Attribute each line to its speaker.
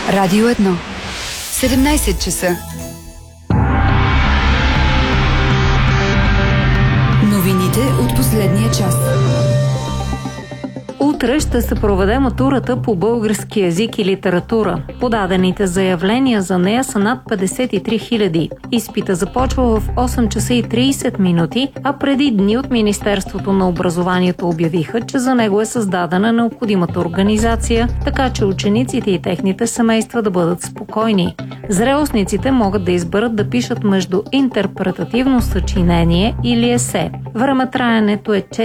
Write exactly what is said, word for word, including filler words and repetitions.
Speaker 1: Радио едно. седемнайсет часа. Новините от последния час.
Speaker 2: Утре ще се проведе матурата по български език и литература. Подадените заявления за нея са над петдесет и три хиляди. Изпита започва в осем часа и трийсет минути, а преди дни от Министерството на образованието обявиха, че за него е създадена необходимата организация, така че учениците и техните семейства да бъдат спокойни. Зрелостниците могат да изберат да пишат между интерпретативно съчинение или есе. Времетраенето е